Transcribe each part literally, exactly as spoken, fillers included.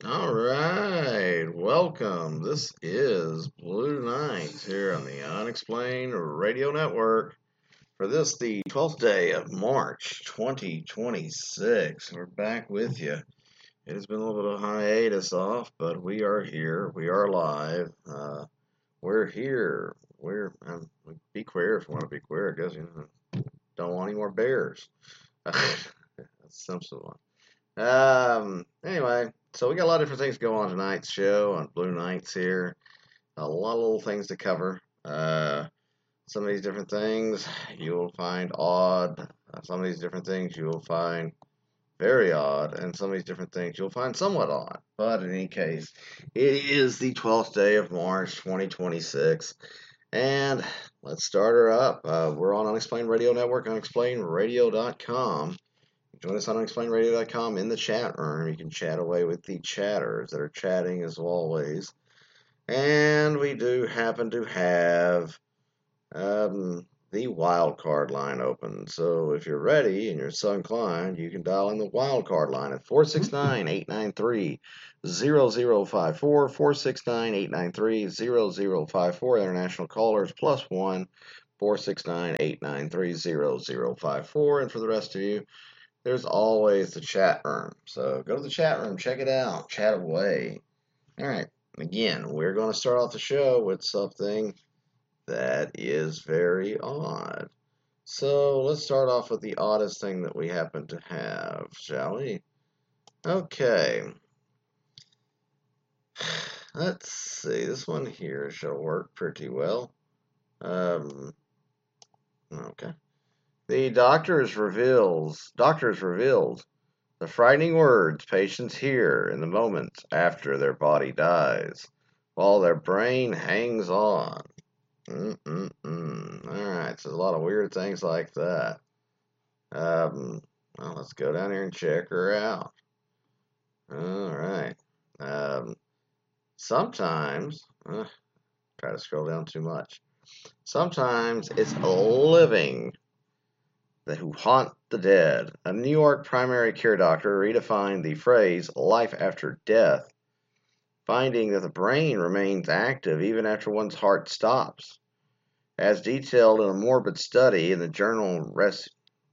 All right, welcome. This is Blue Nights here on the Unexplained Radio Network for this, the twelfth day of March twenty twenty-six. We're back with you. It has been a little bit of hiatus off, but we are here. We are live. Uh, we're here. We're um, be queer if you want to be queer. I guess you know. Don't want any more bears. That's some sort of one. Um. Anyway, so we got a lot of different things to go on tonight's show on Blue Nights here. A lot of little things to cover. Uh, some of these different things you will find odd. Uh, Some of these different things you will find very odd, and some of these different things you'll find somewhat odd. But in any case, it is the twelfth day of March, twenty twenty-six, and let's start her up. Uh, we're on Unexplained Radio Network, unexplained radio dot com. Join us on unexplained radio dot com in the chat room. You can chat away with the chatters that are chatting as always. And we do happen to have um, the wild card line open. So if you're ready and you're so inclined, you can dial in the wild card line at four six nine, eight nine three, zero zero five four, four six nine, eight nine three, zero zero five four. International callers plus one, four six nine, eight nine three, zero zero five four. And for the rest of you, there's always the chat room. So go to the chat room, check it out, chat away. All right. Again, we're going to start off the show with something that is very odd. So let's start off with the oddest thing that we happen to have, shall we? Okay. Let's see. This one here shall work pretty well. Um, okay. The doctors reveals doctors revealed the frightening words patients hear in the moments after their body dies, while their brain hangs on. Mm-mm-mm. All right, so a lot of weird things like that. Um, well, let's go down here and check her out. All right. Um, sometimes, uh, try to scroll down too much. Sometimes it's living that who haunt the dead. A New York primary care doctor redefined the phrase life after death, finding that the brain remains active even after one's heart stops. As detailed in a morbid study in the journal Res,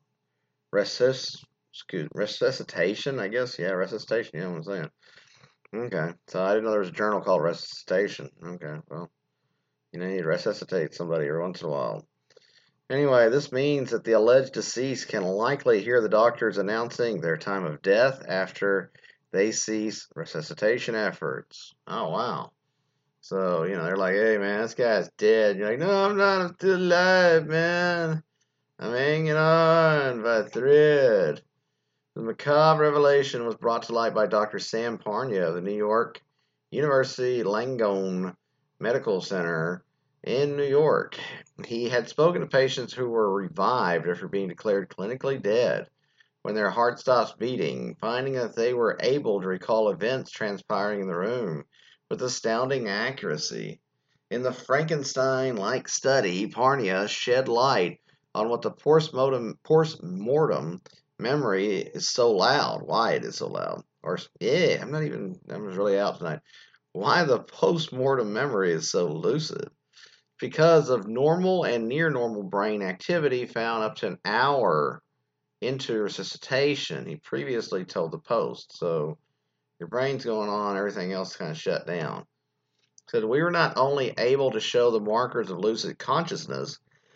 Resus, excuse, Resuscitation, I guess. Yeah, Resuscitation, yeah, what I'm saying. Okay, so I didn't know there was a journal called Resuscitation. Okay, well, you know, you resuscitate somebody every once in a while. Anyway, this means that the alleged deceased can likely hear the doctors announcing their time of death after they cease resuscitation efforts. Oh, wow. So, you know, they're like, hey, man, this guy's dead. You're like, no, I'm not. I'm still alive, man. I'm hanging on by a thread. The macabre revelation was brought to light by Doctor Sam Parnia of the New York University Langone Medical Center in New York. He had spoken to patients who were revived after being declared clinically dead when their heart stops beating, finding that they were able to recall events transpiring in the room with astounding accuracy. In the Frankenstein-like study, Parnia shed light on what the post-mortem, post-mortem memory is so loud, why it is so loud. Or, yeah, I'm not even, I'm just really out tonight. Why the post-mortem memory is so lucid. Because of normal and near normal brain activity found up to an hour into resuscitation, he previously told the Post. So your brain's going on, everything else kind of shut down. Said we were not only able to show the markers of lucid consciousness,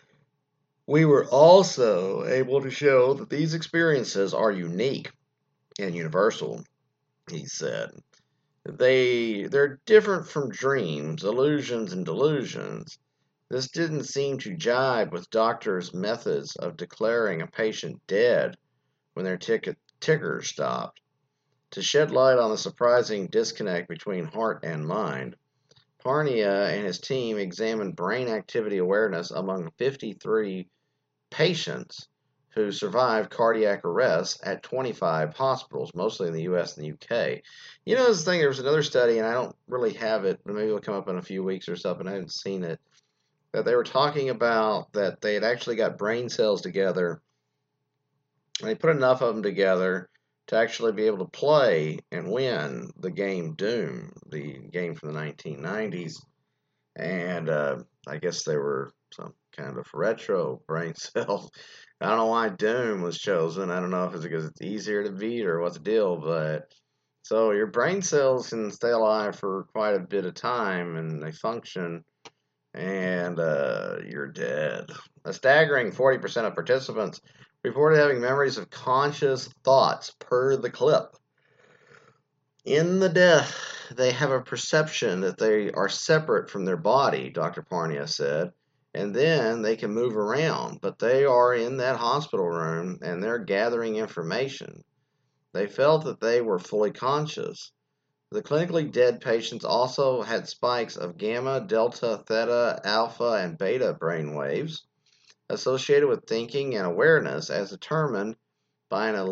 we were also able to show that these experiences are unique and universal, he said. They they're different from dreams, illusions, and delusions. This didn't seem to jibe with doctors' methods of declaring a patient dead when their ticket ticker stopped. To shed light on the surprising disconnect between heart and mind, Parnia and his team examined brain activity awareness among fifty-three patients who survived cardiac arrest at twenty-five hospitals, mostly in the U S and the U K. You know, this thing, there was another study, and I don't really have it, but maybe it'll come up in a few weeks or something. I haven't seen it. That they were talking about that they had actually got brain cells together, and they put enough of them together to actually be able to play and win the game Doom, the game from the nineteen nineties. And uh, I guess they were some kind of retro brain cells. I don't know why Doom was chosen. I don't know if it's because it's easier to beat or what's the deal, but so your brain cells can stay alive for quite a bit of time and they function, and uh, you're dead. A staggering forty percent of participants reported having memories of conscious thoughts per the clip. In the death, they have a perception that they are separate from their body, Doctor Parnia said, and then they can move around, but they are in that hospital room and they're gathering information. They felt that they were fully conscious. The clinically dead patients also had spikes of gamma, delta, theta, alpha, and beta brain waves associated with thinking and awareness as determined by an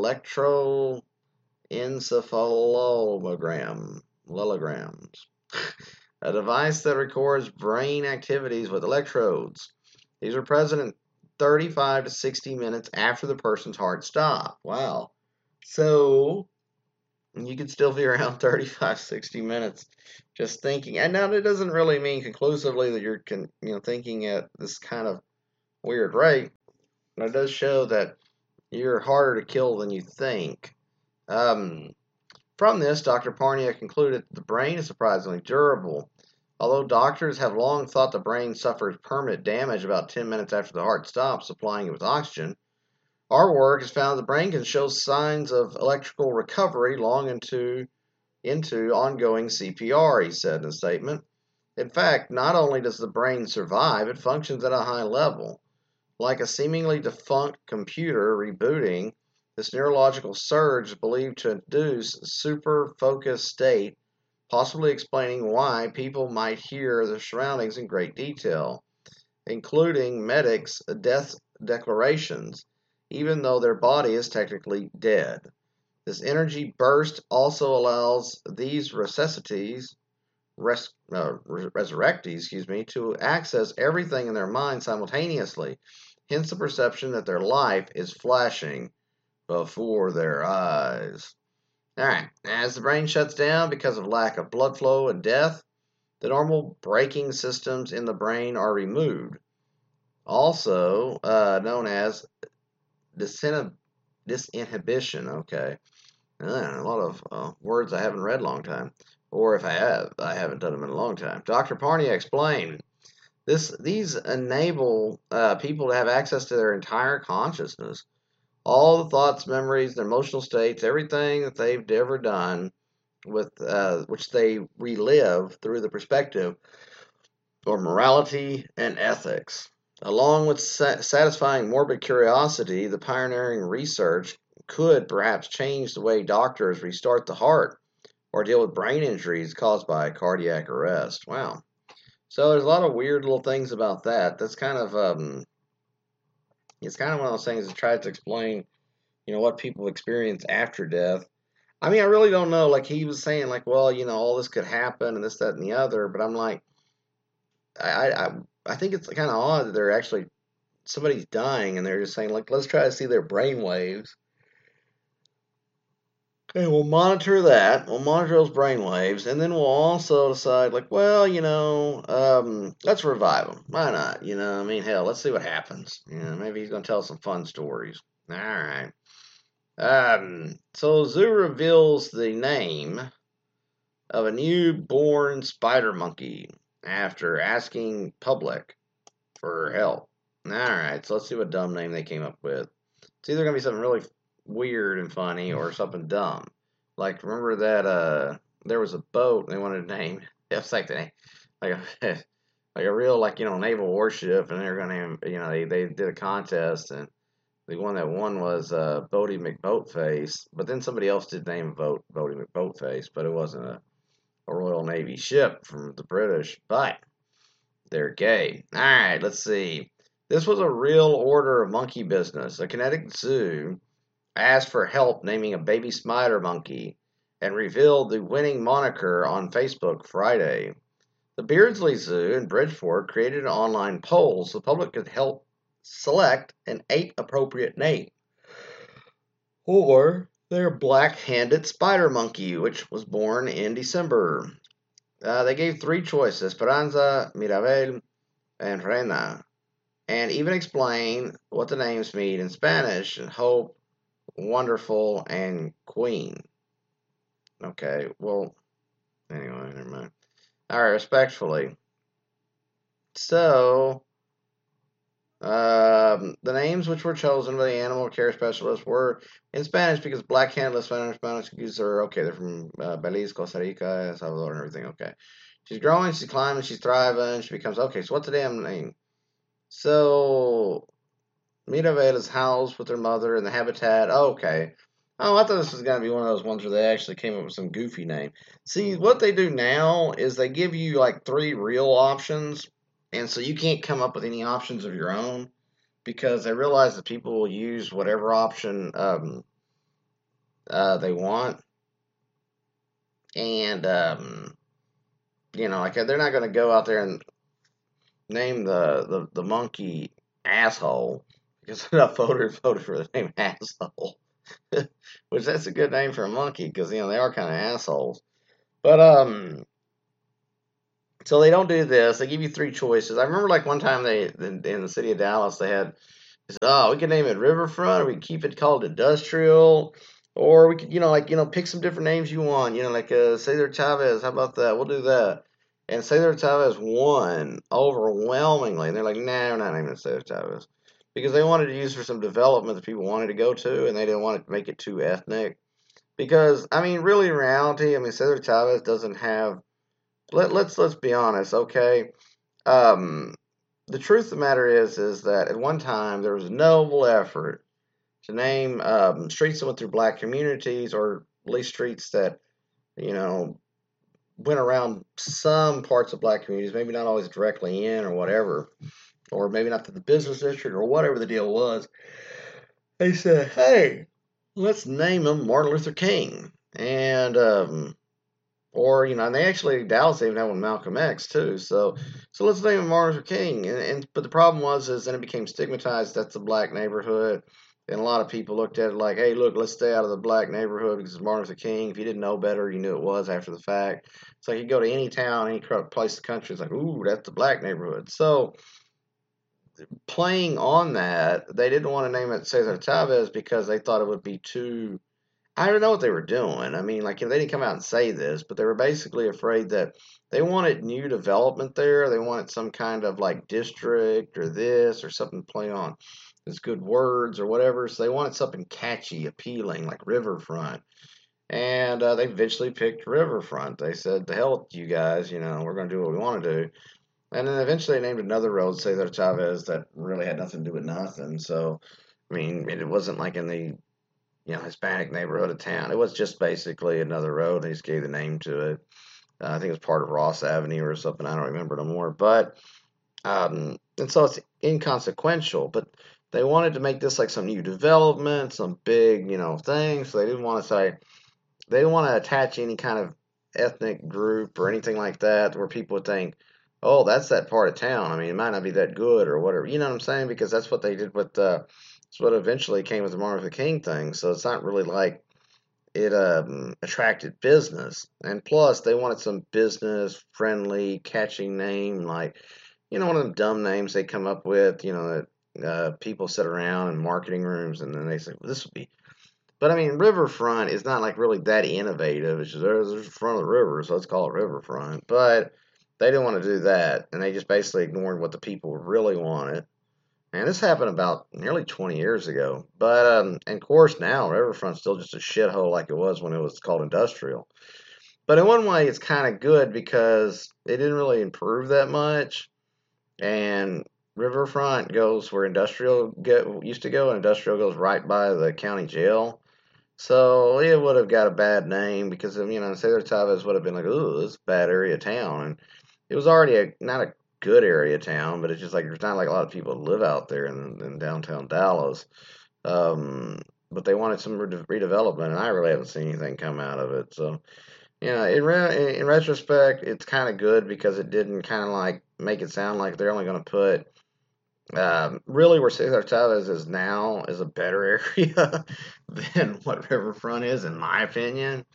electroencephalogram, lelograms, a device that records brain activities with electrodes. These are present in thirty-five to sixty minutes after the person's heart stopped. Wow. So you could still be around thirty-five, sixty minutes just thinking. And now that doesn't really mean conclusively that you're con, you know thinking at this kind of weird rate. But it does show that you're harder to kill than you think. Um, from this, Doctor Parnia concluded that the brain is surprisingly durable. Although doctors have long thought the brain suffers permanent damage about ten minutes after the heart stops supplying it with oxygen, our work has found the brain can show signs of electrical recovery long into, into ongoing C P R, he said in a statement. In fact, not only does the brain survive, it functions at a high level. Like a seemingly defunct computer rebooting, this neurological surge is believed to induce a super focused state, possibly explaining why people might hear their surroundings in great detail, including medics' death declarations, even though their body is technically dead. This energy burst also allows these resuscities, res, uh, resurrectees, excuse me, to access everything in their mind simultaneously, hence the perception that their life is flashing before their eyes. Alright, as the brain shuts down because of lack of blood flow and death, the normal braking systems in the brain are removed, also uh, known as disinhibition. Okay, uh, a lot of uh, words I haven't read in a long time, or if I have, I haven't done them in a long time. Doctor Parnia explained this: these enable uh, people to have access to their entire consciousness, all the thoughts, memories, their emotional states, everything that they've ever done, with uh, which they relive through the perspective or morality and ethics. Along with sa- satisfying morbid curiosity, the pioneering research could perhaps change the way doctors restart the heart or deal with brain injuries caused by cardiac arrest. Wow. So there's a lot of weird little things about that. That's kind of um, it's kind of one of those things that tries to explain, you know, what people experience after death. I mean, I really don't know. Like he was saying, like, well, you know, all this could happen and this, that, and the other. But I'm like, I, I, I think it's kind of odd that they're actually somebody's dying and they're just saying, like, let's try to see their brain waves. Okay, we'll monitor that. We'll monitor those brain waves, and then we'll also decide, like, well, you know, um, let's revive them. Why not? You know, I mean, hell, let's see what happens. You know, maybe he's gonna tell some fun stories. All right. Um, so Zoo reveals the name of a newborn spider monkey after asking public for help. All right, so let's see what dumb name they came up with. It's either gonna be something really weird and funny or something dumb. Like remember that uh there was a boat and they wanted to name it was like the name like a like a real like you know naval warship and they're gonna you know they, they did a contest and the one that won was uh Bodie McBoatface, but then somebody else did name a boat Bodie McBoatface, but it wasn't a, a Royal Navy ship from the British, but they're gay. Alright, let's see. This was a real order of monkey business. A Connecticut zoo asked for help naming a baby spider monkey and revealed the winning moniker on Facebook Friday. The Beardsley Zoo in Bridgeport created an online poll so the public could help select an eight appropriate name. Or their black-handed spider monkey, which was born in December. Uh, they gave three choices: Esperanza, Mirabel, and Reina, and even explain what the names mean in Spanish: hope, wonderful, and queen. Okay, well, anyway, never mind. All right, respectfully. So, um, the names which were chosen by the animal care specialist were in Spanish because black-handed Spanish Spanish users are okay. They're from uh, Belize, Costa Rica, El Salvador, and everything. Okay, she's growing, she's climbing, she's thriving. She becomes okay. So what's the damn name? So Mirabel is housed with her mother in the habitat. Oh, okay. Oh, I thought this was going to be one of those ones where they actually came up with some goofy name. See, what they do now is they give you like three real options, and so you can't come up with any options of your own because they realize that people will use whatever option um, uh, they want, and um, you know, like they're not going to go out there and name the the, the monkey asshole because they're not voted voted for the name asshole. Which that's a good name for a monkey because you know they are kind of assholes. But um, so they don't do this. They give you three choices. I remember like one time they in, in the city of Dallas they had they said, oh, we can name it Riverfront, or we can keep it called Industrial, or we could you know like you know pick some different names you want. You know like uh, Cesar Chavez. How about that? We'll do that. And Cesar Chavez won overwhelmingly. And they're like, nah, we're not naming it Cesar Chavez because they wanted to use for some development that people wanted to go to, and they didn't want to make it too ethnic. Because I mean, really, in reality, I mean, Cesar Chavez doesn't have. Let let's let's be honest, okay? Um, the truth of the matter is, is that at one time there was a noble effort to name um, streets that went through black communities, or at least streets that you know went around some parts of black communities, maybe not always directly in or whatever, or maybe not to the business district or whatever the deal was. They said, "Hey, let's name him Martin Luther King," and um, or you know, and they actually Dallas even had one Malcolm X too. So so let's name him Martin Luther King. And, and but the problem was is then it became stigmatized. That's a black neighborhood, and a lot of people looked at it like, hey, look, let's stay out of the black neighborhood because it's Martin Luther King. If you didn't know better, you knew it was after the fact. It's like you go to any town, any place in the country, it's like, ooh, that's the black neighborhood. So playing on that, they didn't want to name it Cesar Chavez because they thought it would be too I don't know what they were doing. I mean, like, they didn't come out and say this, but they were basically afraid that they wanted new development there. They wanted some kind of like district or this or something to play on as good words or whatever. So they wanted something catchy, appealing, like Riverfront. And uh, they eventually picked Riverfront. They said, "The hell with you guys, you know, we're going to do what we want to do." And then eventually they named another road, Cesar Chavez, that really had nothing to do with nothing. So, I mean, it wasn't like in the you know, Hispanic neighborhood of town. It was just basically another road. They just gave the name to it. Uh, I think it was part of Ross Avenue or something. I don't remember no more. But um, and so it's inconsequential. But they wanted to make this like some new development, some big, you know, thing. So they didn't want to say they didn't want to attach any kind of ethnic group or anything like that, where people would think, oh, that's that part of town. I mean, it might not be that good or whatever. You know what I'm saying? Because that's what they did with uh, it's what eventually came with the Martin Luther King thing. So it's not really like it um, attracted business. And plus, they wanted some business friendly, catching name, like, you know, one of the dumb names they come up with, you know, that uh, people sit around in marketing rooms and then they say, well, this would be. But I mean, Riverfront is not like really that innovative. It's just there's the front of the river, so let's call it Riverfront. But they didn't want to do that, and they just basically ignored what the people really wanted. And this happened about nearly twenty years ago. But, um, and of course, now Riverfront's still just a shithole like it was when it was called Industrial. But in one way, it's kind of good because it didn't really improve that much. And Riverfront goes where Industrial get, used to go, and Industrial goes right by the county jail. So it would have got a bad name because, you know, Cesar Chavez would have been like, ooh, this is a bad area town. And it was already a not a good area town, but it's just like there's not like a lot of people live out there in, in downtown Dallas. Um, but they wanted some rede- redevelopment, and I really haven't seen anything come out of it. So, you know, in re- in retrospect, it's kind of good because it didn't kind of like make it sound like they're only going to put Um, really, where Cesar Chavez is now is a better area than what Riverfront is, in my opinion.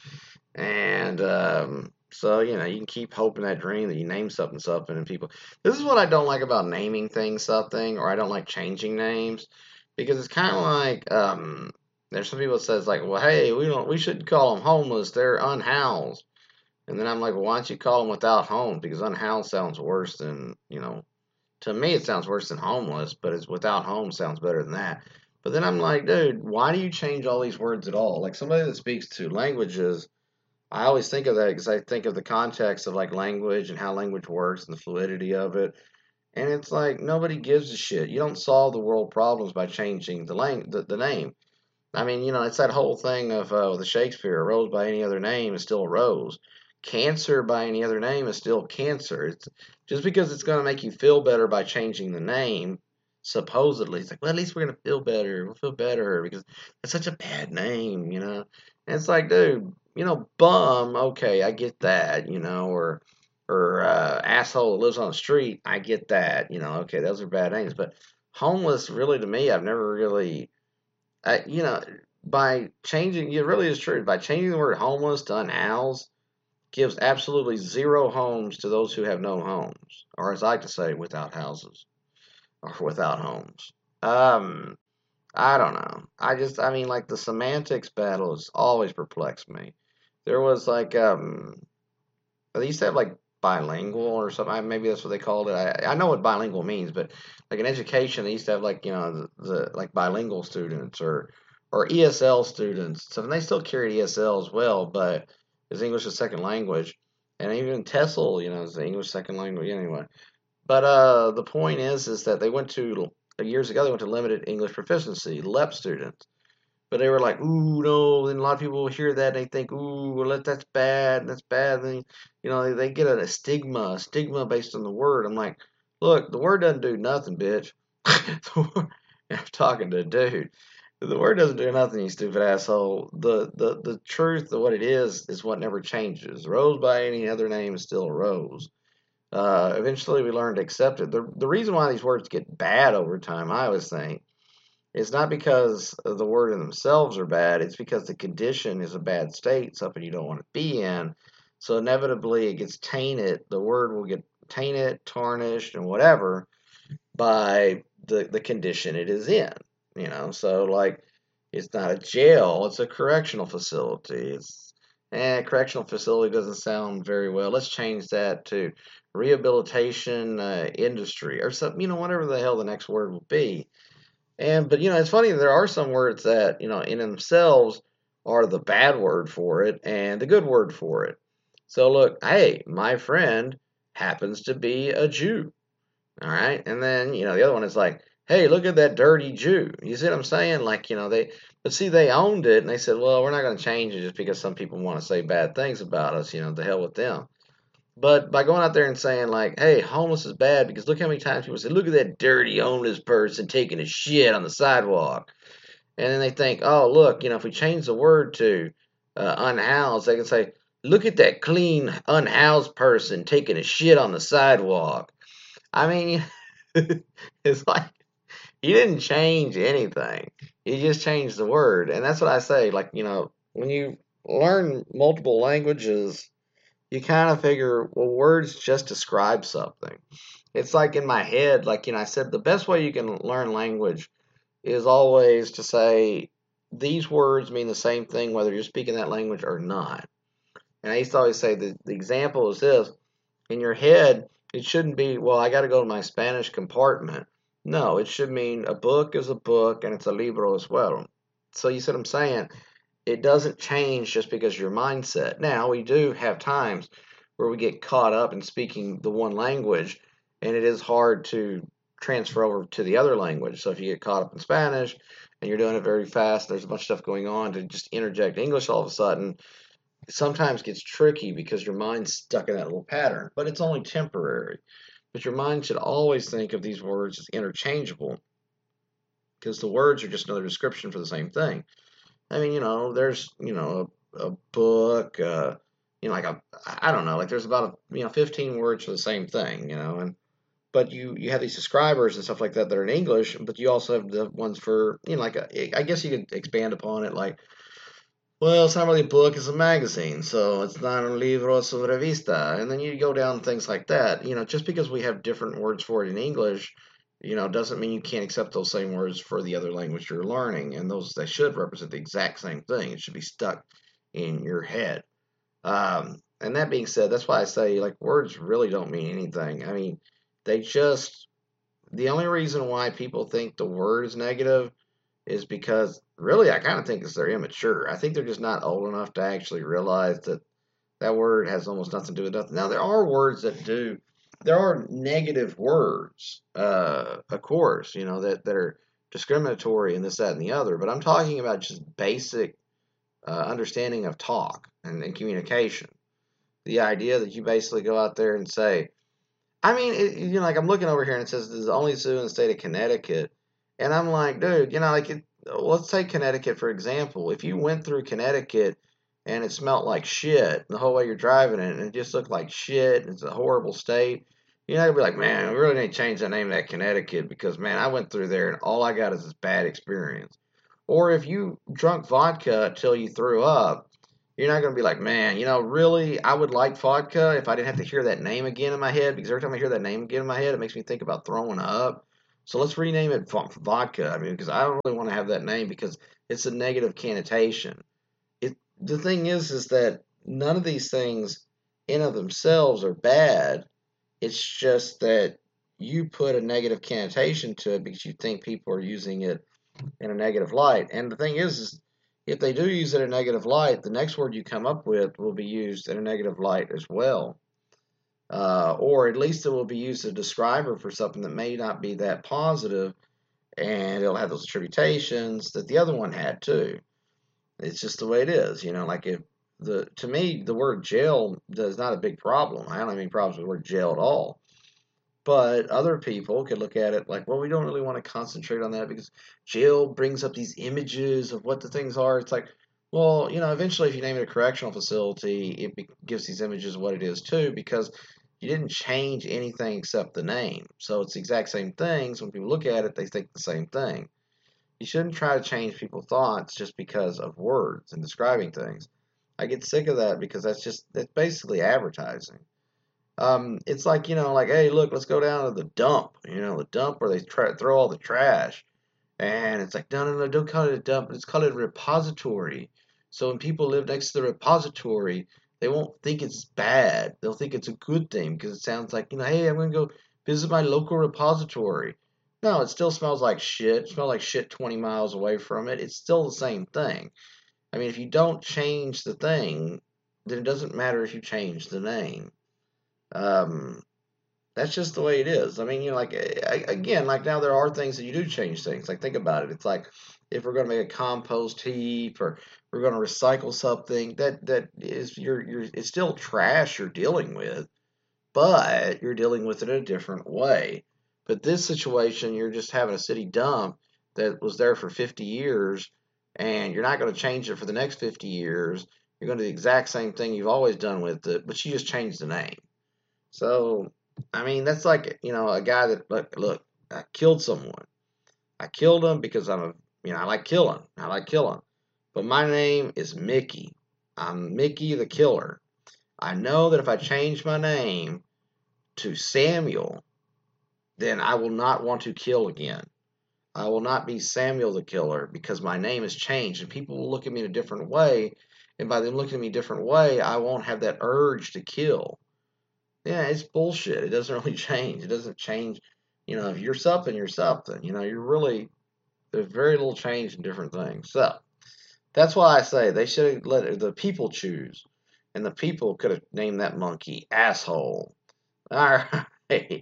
And um, so, you know, you can keep hoping that dream that you name something something and people. This is what I don't like about naming things something, or I don't like changing names, because it's kind of like um, there's some people that says like, well, hey, we don't, we shouldn't call them homeless. They're unhoused. And then I'm like, well, why don't you call them without homes? Because unhoused sounds worse than, you know, to me it sounds worse than homeless, but it's without home sounds better than that. But then I'm like, dude, why do you change all these words at all? Like somebody that speaks two languages, I always think of that because I think of the context of like language and how language works and the fluidity of it. And it's like nobody gives a shit. You don't solve the world problems by changing the lang- the, the name. I mean, you know, it's that whole thing of uh, the Shakespeare, a rose by any other name is still a rose. Cancer by any other name is still cancer. It's just because it's going to make you feel better by changing the name, supposedly. It's like, well, at least we're going to feel better. We'll feel better because it's such a bad name, you know? And it's like, dude, you know, bum, okay, I get that, you know, or or uh, asshole that lives on the street, I get that, you know, okay, those are bad names. But homeless, really, to me, I've never really I, you know, by changing, it really is true. By changing the word homeless to unhoused, gives absolutely zero homes to those who have no homes, or as I like to say, without houses or without homes. Um, I don't know. I just, I mean, like the semantics battle has always perplexed me. There was like, um, they used to have like bilingual or something. Maybe that's what they called it. I, I know what bilingual means, but like in education, they used to have like you know the, the like bilingual students or or E S L students. So they still carried E S L as well, but it's English as second language, and even TESOL, you know, is the English second language anyway. But uh, the point is, is that they went to years ago. They went to limited English proficiency, LEP students. But they were like, ooh, no. And a lot of people hear that and they think, ooh, well, that's bad. That's bad. And, you know, they, they get a, a stigma, a stigma based on the word. I'm like, look, the word doesn't do nothing, bitch. I'm talking to a dude. The word doesn't do nothing, you stupid asshole. The, the, the truth of what it is is what never changes. Rose by any other name is still a rose. Uh, eventually, we learn to accept it. The, the reason why these words get bad over time, I always think, it's not because the word in themselves are bad. It's because the condition is a bad state, something you don't want to be in. So inevitably, it gets tainted. The word will get tainted, tarnished, and whatever by the the condition it is in. You know, so like it's not a jail; it's a correctional facility. It's eh, correctional facility doesn't sound very well. Let's change that to rehabilitation uh, industry or something. You know, whatever the hell the next word will be. And but you know, it's funny, there are some words that, you know, in themselves are the bad word for it and the good word for it. So look, hey, my friend happens to be a Jew. All right. And then, you know, the other one is like, hey, look at that dirty Jew. You see what I'm saying? Like, you know, they but see they owned it and they said, well, we're not going to change it just because some people want to say bad things about us, you know, the hell with them. But by going out there and saying like, "Hey, homeless is bad," because look how many times people say, "Look at that dirty homeless person taking a shit on the sidewalk," and then they think, "Oh, look, you know, if we change the word to uh, unhoused, they can say, look at that clean unhoused person taking a shit on the sidewalk." I mean, it's like you didn't change anything; you just changed the word, and that's what I say. Like, you know, when you learn multiple languages, you kind of figure, well, words just describe something. It's like in my head, like, you know, I said the best way you can learn language is always to say these words mean the same thing whether you're speaking that language or not. And I used to always say the, the example is this: in your head, it shouldn't be, well, I got to go to my Spanish compartment. No, it should mean a book is a book and it's a libro as well. So you see what I'm saying? It doesn't change just because your mindset. Now, we do have times where we get caught up in speaking the one language, and it is hard to transfer over to the other language. So if you get caught up in Spanish and you're doing it very fast, there's a bunch of stuff going on, to just interject English all of a sudden, it sometimes gets tricky because your mind's stuck in that little pattern. But it's only temporary. But your mind should always think of these words as interchangeable because the words are just another description for the same thing. I mean, you know, there's, you know, a, a book, uh, you know, like a, I don't know, like there's about, a, you know, fifteen words for the same thing, you know, and but you you have these subscribers and stuff like that that are in English, but you also have the ones for, you know, like a, I guess you could expand upon it like, well, it's not really a book, it's a magazine, so it's not un libro, it's una revista. And then you go down things like that. You know, just because we have different words for it in English, you know, doesn't mean you can't accept those same words for the other language you're learning. And those, they should represent the exact same thing. It should be stuck in your head. Um, and that being said, that's why I say, like, words really don't mean anything. I mean, they just, the only reason why people think the word is negative is because really I kind of think it's they're immature. I think they're just not old enough to actually realize that that word has almost nothing to do with nothing. Now there are words that do. There are negative words, uh, of course, you know that that are discriminatory and this, that, and the other. But I'm talking about just basic uh, understanding of talk and, and communication. The idea that you basically go out there and say, I mean, it, you know, like I'm looking over here and it says this is the only zoo in the state of Connecticut, and I'm like, dude, you know, like it, let's take Connecticut for example. If you went through Connecticut and it smelled like shit the whole way you're driving it, and it just looked like shit, and it's a horrible state, you're not gonna be like, man, we really need to change the name of that Connecticut because man, I went through there and all I got is this bad experience. Or if you drunk vodka till you threw up, you're not going to be like, man, you know, really, I would like vodka if I didn't have to hear that name again in my head, because every time I hear that name again in my head, it makes me think about throwing up. So let's rename it vodka. I mean, because I don't really want to have that name because it's a negative connotation. It The thing is, is that none of these things in of themselves are bad. It's just that you put a negative connotation to it because you think people are using it in a negative light. And the thing is, is if they do use it in a negative light, the next word you come up with will be used in a negative light as well. Uh, or at least it will be used as a describer for something that may not be that positive, and it'll have those attributations that the other one had too. It's just the way it is, you know. Like if the to me the word jail is not a big problem. I don't have any problems with the word jail at all. But other people could look at it like, well, we don't really want to concentrate on that because jail brings up these images of what the things are. It's like, well, you know, eventually if you name it a correctional facility, it be- gives these images what it is too, because you didn't change anything except the name. So it's the exact same thing. So when people look at it, they think the same thing. You shouldn't try to change people's thoughts just because of words and describing things. I get sick of that because that's just, that's basically advertising. Um, it's like, you know, like, hey, look, let's go down to the dump, you know, the dump where they try, throw all the trash. And it's like, no, no, no, don't call it a dump. Let's call it a repository. So when people live next to the repository, they won't think it's bad. They'll think it's a good thing because it sounds like, you know, hey, I'm going to go visit my local repository. No, it still smells like shit. It smells like shit twenty miles away from it. It's still the same thing. I mean, if you don't change the thing, then it doesn't matter if you change the name. Um, that's just the way it is. I mean, you know, like again, like now there are things that you do change things. Like think about it. It's like if we're going to make a compost heap or we're going to recycle something, that that is you're you're it's still trash you're dealing with, but you're dealing with it in a different way. But this situation, you're just having a city dump that was there for fifty years, and you're not going to change it for the next fifty years. You're going to do the exact same thing you've always done with it, but you just changed the name. So, I mean, that's like, you know, a guy that, look, look, I killed someone. I killed him because I'm a, you know, I like killing. I like killing. But my name is Mickey. I'm Mickey the Killer. I know that if I change my name to Samuel, then I will not want to kill again. I will not be Samuel the Killer because my name has changed and people will look at me in a different way. And by them looking at me a different way, I won't have that urge to kill. Yeah, it's bullshit. It doesn't really change. It doesn't change. You know, if you're something, you're something. You know, you're really, there's very little change in different things. So that's why I say they should have let the people choose. And the people could have named that monkey asshole. All right.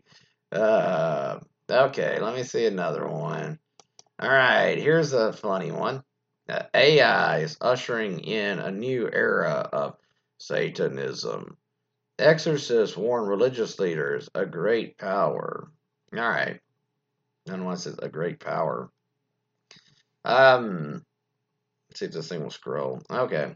Uh, okay, let me see another one. All right, here's a funny one. Uh, A I is ushering in a new era of Satanism. Exorcists warn religious leaders a great power. All right. Unless it's a great power. Um, let's see if this thing will scroll. Okay.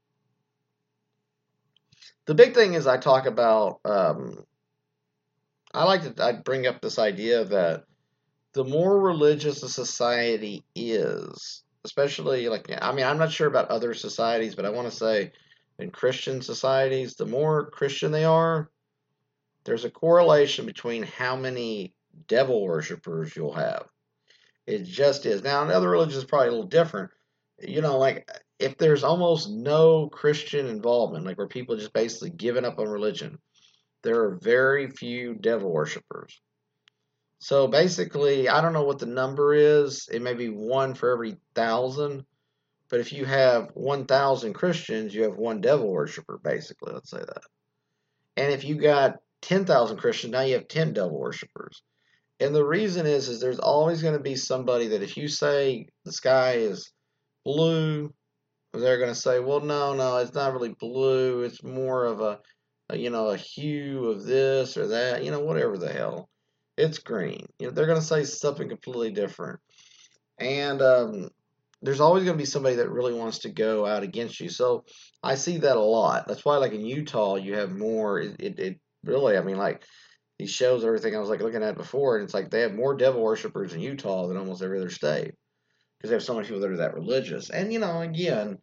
The big thing is I talk about, um, I like to I bring up this idea that the more religious a society is, especially like I mean, I'm not sure about other societies, but I want to say in Christian societies, the more Christian they are, there's a correlation between how many devil worshippers you'll have. It just is. Now, in other religions, it's probably a little different. You know, like if there's almost no Christian involvement, like where people just basically giving up on religion, there are very few devil worshippers. So basically, I don't know what the number is. It may be one for every thousand. But if you have one thousand Christians, you have one devil worshiper, basically. Let's say that. And if you got ten thousand Christians, now you have ten devil worshippers. And the reason is, is there's always going to be somebody that if you say the sky is blue, they're going to say, well, no, no, it's not really blue. It's more of a, a, you know, a hue of this or that, you know, whatever the hell. It's green. You know, they're going to say something completely different. And um, there's always going to be somebody that really wants to go out against you. So I see that a lot. That's why, like in Utah, you have more. It, it, it really, I mean, like these shows, everything I was like looking at before, and it's like they have more devil worshippers in Utah than almost every other state because they have so many people that are that religious. And you know, again,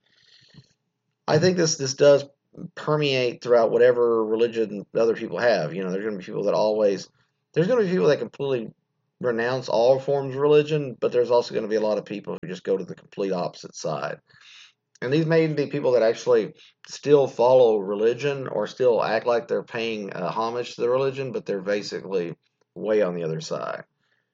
I think this this does permeate throughout whatever religion other people have. You know, there's going to be people that always there's going to be people that completely renounce all forms of religion, but there's also going to be a lot of people who just go to the complete opposite side. And these may even be people that actually still follow religion or still act like they're paying uh, homage to the religion, but they're basically way on the other side.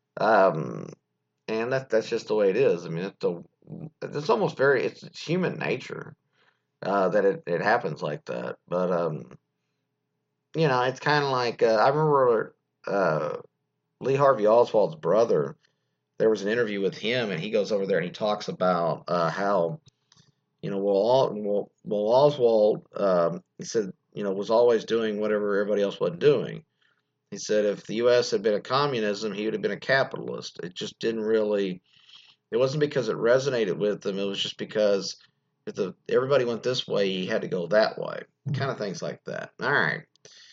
Um, and that that's just the way it is. I mean, it's, a, it's almost very it's, it's human nature uh, that it, it happens like that. But um, you know, it's kind of like uh, I remember uh, Lee Harvey Oswald's brother. There was an interview with him, and he goes over there and he talks about uh, how you know, well, well, well Oswald, um, he said, you know, was always doing whatever everybody else was doing. He said if the U S had been a communism, he would have been a capitalist. It just didn't really. It wasn't because it resonated with him. It was just because if the everybody went this way, he had to go that way. Kind of things like that. All right.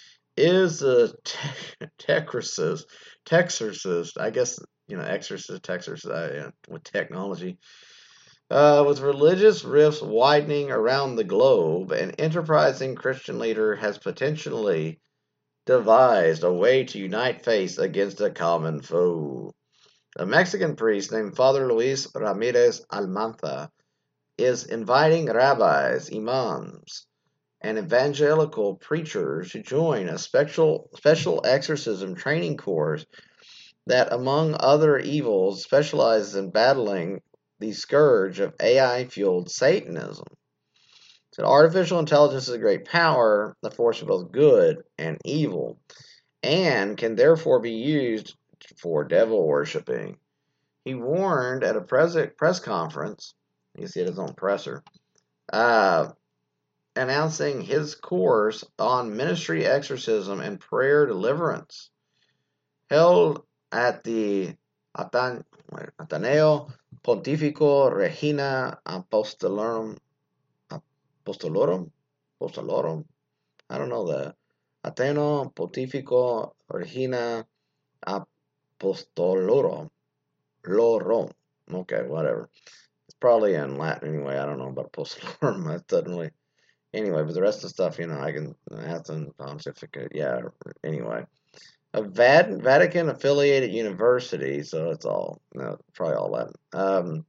Is a te- Texarcist, Texarcist, I guess, you know, exorcist, Texas, uh, with technology. Uh, with religious rifts widening around the globe, an enterprising Christian leader has potentially devised a way to unite faith against a common foe. A Mexican priest named Father Luis Ramirez Almanza is inviting rabbis, imams, and evangelical preachers to join a special special exorcism training course that, among other evils, specializes in battling the scourge of A I-fueled Satanism. So artificial intelligence is a great power, the force of both good and evil, and can therefore be used for devil worshipping. He warned at a press, press conference, you can see it his own presser, uh, announcing his course on ministry exorcism and prayer deliverance, held at the Atan- Ateneo Pontifico Regina Apostolorum, Apostolorum, Apostolorum. I don't know the Ateneo Pontifico Regina Apostolorum, Lorum. Okay, whatever. It's probably in Latin anyway. I don't know about Apostolorum. That doesn't really. Anyway, but the rest of the stuff, you know, I can Athens Pontificate. Yeah. Anyway, a Vatican affiliated university, so it's all no, probably all Latin. Um,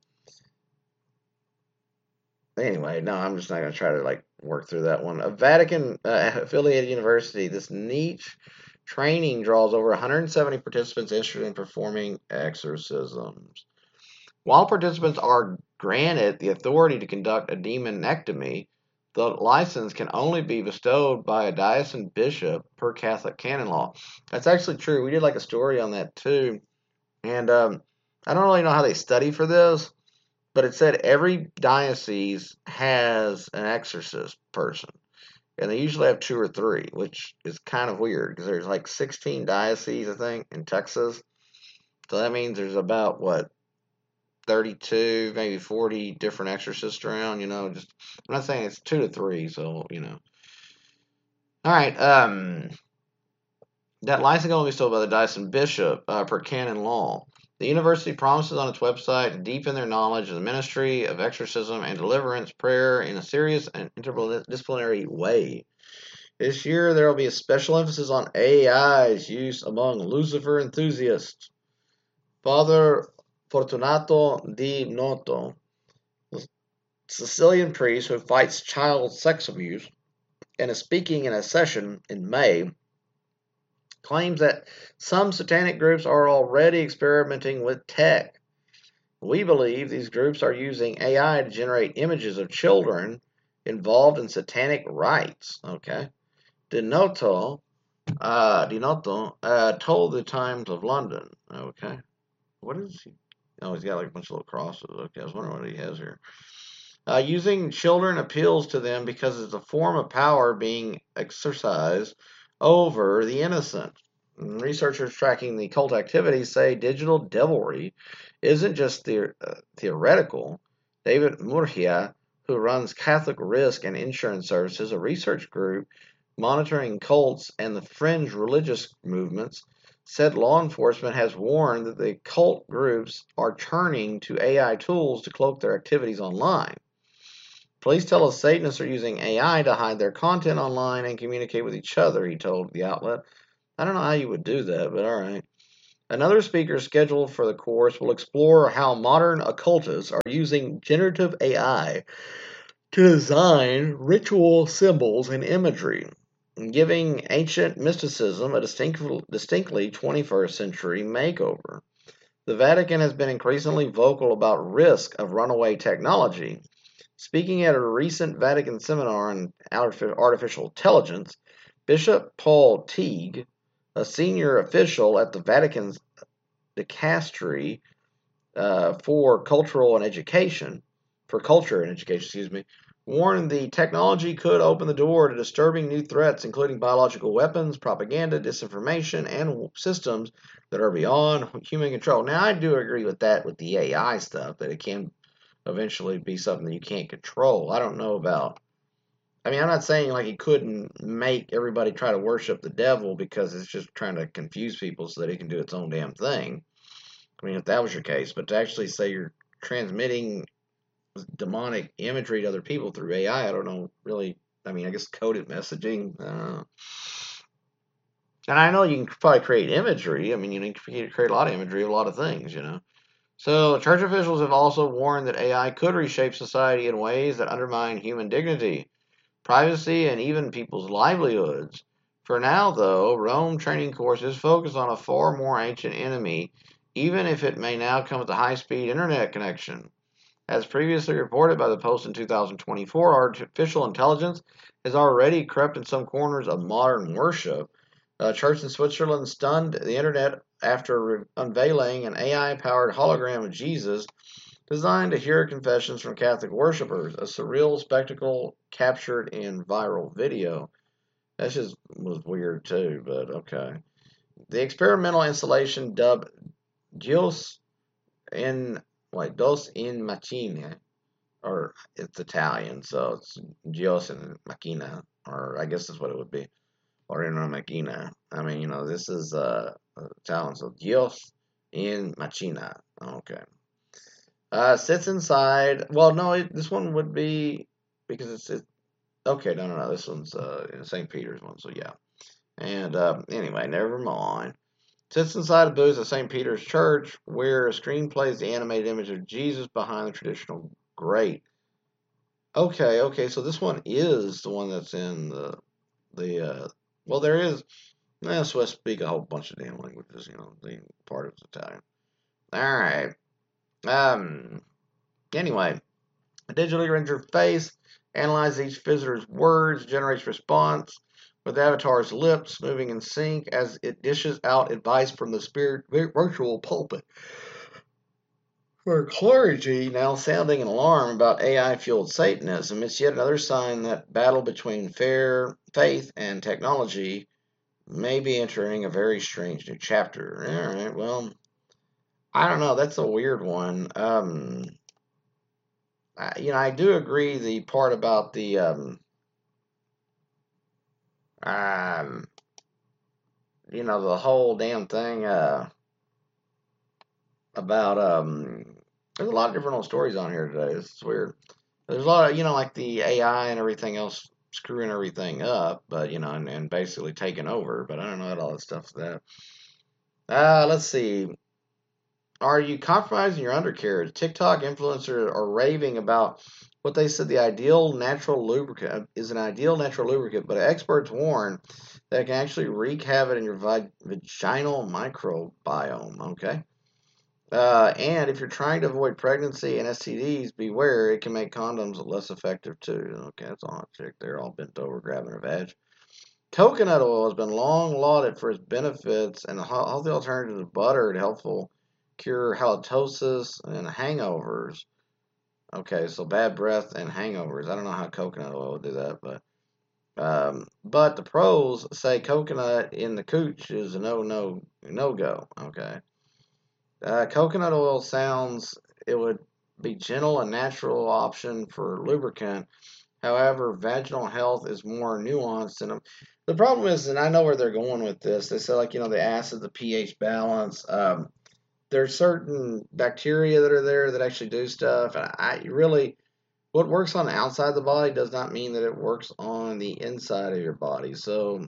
anyway, no, I'm just not going to try to like work through that one. A Vatican uh, affiliated university, this niche training draws over one hundred seventy participants interested in performing exorcisms. While participants are granted the authority to conduct a demonectomy, the license can only be bestowed by a diocesan bishop per Catholic canon law. That's actually true. We did like a story on that too. And um, I don't really know how they study for this, but it said every diocese has an exorcist person. And they usually have two or three, which is kind of weird because there's like sixteen dioceses, I think, in Texas. So that means there's about, what, thirty-two, maybe forty different exorcists around, you know. Just I'm not saying it's two to three, so, you know. All right, um, That licensing will be sold by the Dyson Bishop uh, per canon law. The university promises on its website to deepen their knowledge of the ministry of exorcism and deliverance prayer in a serious and interdisciplinary way. This year, there will be a special emphasis on A I's use among Lucifer enthusiasts. Father Fortunato Di Noto, a Sicilian priest who fights child sex abuse and is speaking in a session in May, claims that some satanic groups are already experimenting with tech. We believe these groups are using A I to generate images of children involved in satanic rites. Okay. Denoto, uh, Denoto uh, told the Times of London. Okay. What is he? Oh, he's got like a bunch of little crosses. Okay, I was wondering what he has here. Uh, using children appeals to them because it's a form of power being exercised over the innocent. And researchers tracking the cult activities say digital devilry isn't just the, uh, theoretical. David Murgia, who runs Catholic Risk and Insurance Services, a research group monitoring cults and the fringe religious movements, said law enforcement has warned that the cult groups are turning to A I tools to cloak their activities online. Police tell us Satanists are using A I to hide their content online and communicate with each other, he told the outlet. I don't know how you would do that, but all right. Another speaker scheduled for the course will explore how modern occultists are using generative A I to design ritual symbols and imagery, giving ancient mysticism a distinctly twenty-first century makeover. The Vatican has been increasingly vocal about risk of runaway technology. Speaking at a recent Vatican seminar on artificial intelligence, Bishop Paul Teague, a senior official at the Vatican's dicastery uh, for cultural and education, for culture and education, excuse me, warned the technology could open the door to disturbing new threats, including biological weapons, propaganda, disinformation, and systems that are beyond human control. Now, I do agree with that with the A I stuff, that it can eventually be something that you can't control. I don't know about. I mean, I'm not saying like he couldn't make everybody try to worship the devil because it's just trying to confuse people so that it can do its own damn thing. I mean, if that was your case, but to actually say you're transmitting demonic imagery to other people through A I, I I don't know really. I mean, I guess coded messaging. I don't know. And I know you can probably create imagery. I mean, you can create a lot of imagery of a lot of things, you know. So, church officials have also warned that A I could reshape society in ways that undermine human dignity, privacy, and even people's livelihoods. For now, though, Rome training courses focus on a far more ancient enemy, even if it may now come with a high speed internet connection. As previously reported by the Post in two thousand twenty-four, artificial intelligence has already crept in some corners of modern worship. A church in Switzerland stunned the internet after unveiling an A I powered hologram of Jesus designed to hear confessions from Catholic worshippers, a surreal spectacle captured in viral video. That just was weird too, but okay. The experimental installation dubbed Dios in like Dos in Machina, or it's Italian, so it's Dios in Machina, or I guess that's what it would be, or in Machina. I mean, you know, this is uh Italian, so Dios in Machina. Okay. Uh, sits inside. Well, no, it, this one would be because it's it, okay. No, no, no. This one's uh Saint Peter's one. So yeah. And um, anyway, never mind. Sits inside a booth at Saint Peter's Church, where a screen plays the animated image of Jesus behind the traditional grate. Okay, okay. So this one is the one that's in the the. Uh, well, there is. Eh, Swiss speak a whole bunch of damn languages. You know, the part of it's Italian. All right. Um. Anyway. A digital interface analyzes each visitor's words, generates response with the avatar's lips moving in sync as it dishes out advice from the spirit virtual pulpit. For clergy now sounding an alarm about A I-fueled Satanism, it's yet another sign that battle between fair faith and technology may be entering a very strange new chapter. All right, well, I don't know. That's a weird one. Um, I, you know, I do agree the part about the um, um, you know, the whole damn thing uh, about um, there's a lot of different old stories on here today. It's weird. There's a lot of, you know, like the A I and everything else screwing everything up, but you know, and, and basically taking over. But I don't know what all that stuff is that. Uh, let's see. Are you compromising your undercarriage? TikTok influencers are raving about what they said the ideal natural lubricant is an ideal natural lubricant, but experts warn that it can actually wreak havoc in your vi- vaginal microbiome. Okay. Uh, and if you're trying to avoid pregnancy and S T Ds, beware, it can make condoms less effective too. Okay, that's all I checked. They're all bent over grabbing their vag. Coconut oil has been long lauded for its benefits and a healthy alternative to butter to helpful cure halitosis and hangovers. Okay, so bad breath and hangovers. I don't know how coconut oil would do that, but um, but the pros say coconut in the cooch is a no no no go. Okay, uh, coconut oil sounds it would be gentle and natural option for lubricant. However, vaginal health is more nuanced, and the problem is, and I know where they're going with this. They say like you know the acid, the pH balance. Um, there's certain bacteria that are there that actually do stuff, and I really what works on the outside of the body does not mean that it works on the inside of your body. So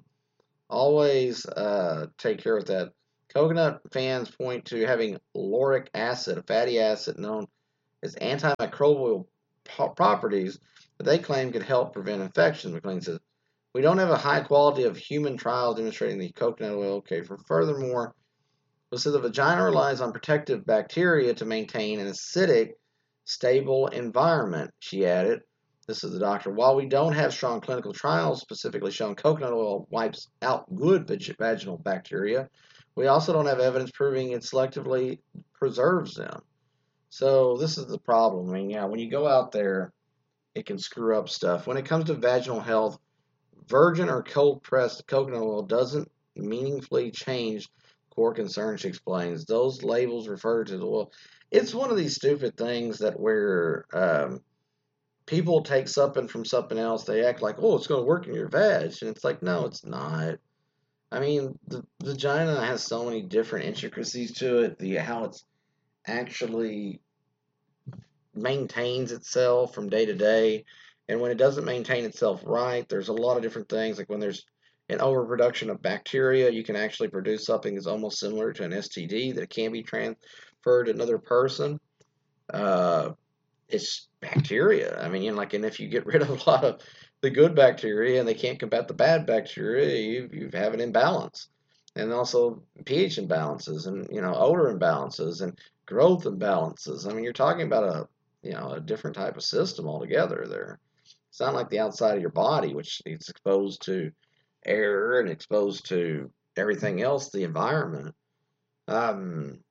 always uh, take care of that. Coconut fans point to having lauric acid, a fatty acid known as antimicrobial properties that they claim could help prevent infections. McLean says, we don't have a high quality of human trials demonstrating the coconut oil. Okay, for furthermore, so the vagina relies on protective bacteria to maintain an acidic, stable environment, she added. This is the doctor. While we don't have strong clinical trials specifically showing coconut oil wipes out good vaginal bacteria, we also don't have evidence proving it selectively preserves them. So this is the problem. I mean, yeah, when you go out there, it can screw up stuff. When it comes to vaginal health, virgin or cold pressed coconut oil doesn't meaningfully change core concern, she explains. Those labels refer to the oil. It's one of these stupid things that where um, people take something from something else, they act like, oh, it's going to work in your vag. And it's like, no, it's not. I mean, the vagina has so many different intricacies to it, the how it's actually maintains itself from day to day. And when it doesn't maintain itself right, there's a lot of different things. Like when there's an overproduction of bacteria, you can actually produce something that's almost similar to an S T D that can be transferred to another person. Uh, it's bacteria. I mean, you know, like, and if you get rid of a lot of the good bacteria and they can't combat the bad bacteria, you you have an imbalance, and also pH imbalances, and you know, odor imbalances, and growth imbalances. I mean, you're talking about a you know a different type of system altogether. There, it's not like the outside of your body, which is exposed to air and exposed to everything else, the environment. Um,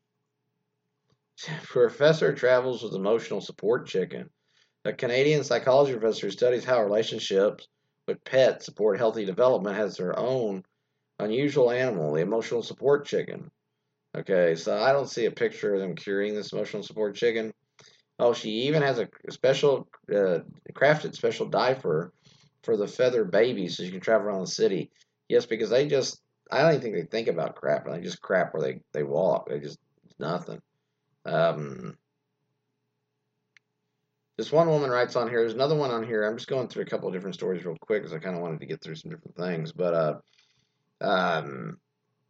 Professor travels with emotional support chicken. A Canadian psychology professor who studies how relationships with pets support healthy development has their own unusual animal, the emotional support chicken. Okay, so I don't see a picture of them curing this emotional support chicken. Oh, she even has a special uh, crafted special diaper for the feather baby so she can travel around the city. Yes, because they just I don't even think they think about crap. They just crap where they, they walk. They just nothing. Um, This one woman writes on here. There's another one on here. I'm just going through a couple of different stories real quick because I kind of wanted to get through some different things. But uh, um,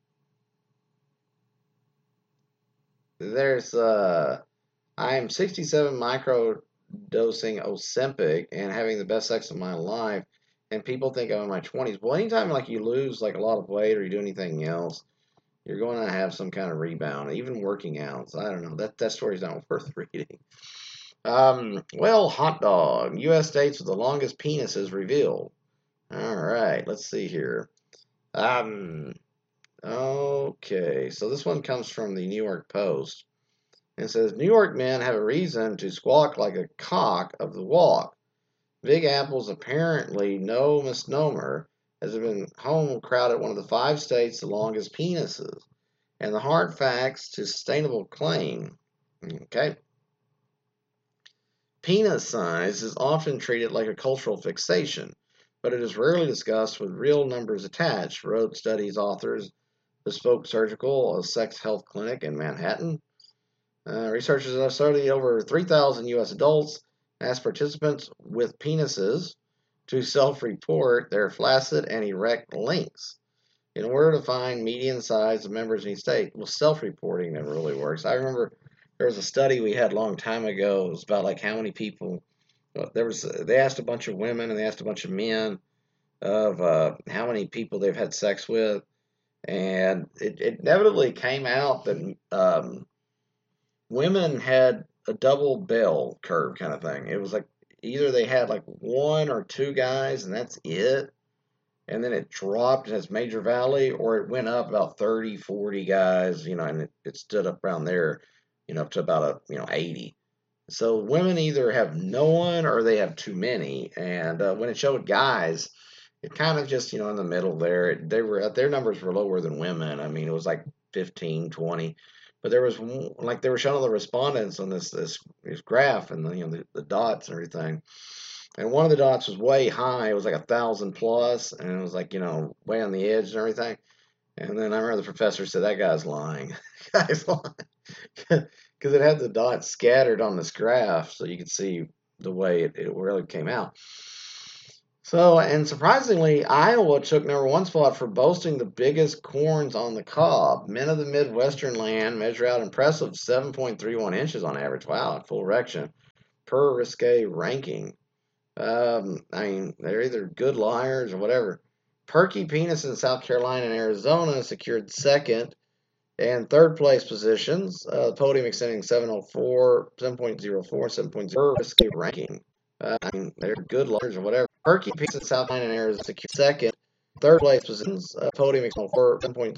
there's uh, I am sixty-seven micro dosing Ozempic and having the best sex of my life, and people think I'm in my twenties. Well, anytime like you lose like a lot of weight or you do anything else, you're going to have some kind of rebound. Even working out. So I don't know. That that story's not worth reading. Um, well, hot dog. U S states with the longest penises revealed. All right, let's see here. Um, okay, so this one comes from the New York Post. It says New York men have a reason to squawk like a cock of the walk. Big Apple's apparently no misnomer, as it been home crowded one of the five states the longest penises. And the hard facts to sustainable claim. Okay. Penis size is often treated like a cultural fixation. but it is rarely discussed with real numbers attached, wrote studies authors. Bespoke Surgical, a sex health clinic in Manhattan. Uh, researchers have studied over three thousand U S adults, asked participants with penises to self-report their flaccid and erect links in order to find median size of members in each state. Well, self-reporting never really works. I remember there was a study we had a long time ago. It was about like how many people. There was they asked a bunch of women and they asked a bunch of men of uh, how many people they've had sex with, and it, it inevitably came out that um, women had a double bell curve kind of thing. It was like either they had like one or two guys and that's it, and then it dropped in its major valley, or it went up about thirty, forty guys, you know, and it, it stood up around there, you know, up to about a, you know, eighty. So women either have no one or they have too many. And uh, when it showed guys, it kind of just, you know, in the middle there. They were their numbers were lower than women. I mean, it was like fifteen, twenty. But there was like they were showing all the respondents on this this, this graph and the, you know the, the dots and everything. And one of the dots was way high. It was like a thousand plus, and it was like you know way on the edge and everything. And then I remember the professor said that guy's lying. Guy's lying because it had the dots scattered on this graph, so you could see the way it, it really came out. So, and surprisingly, Iowa took number one spot for boasting the biggest corns on the cob. Men of the Midwestern land measure out impressive seven point three one inches on average. Wow, full erection per risque ranking. Um, I mean, they're either good liars or whatever. Perky Penis in South Carolina and Arizona secured second and third place positions. Uh, the podium extending seven oh four, seven point oh four, seven point oh per risque ranking. Uh, I mean, they're good liars or whatever. Perky Penis in South Carolina and Arizona secured second, third place positions. Uh, podium extending seven point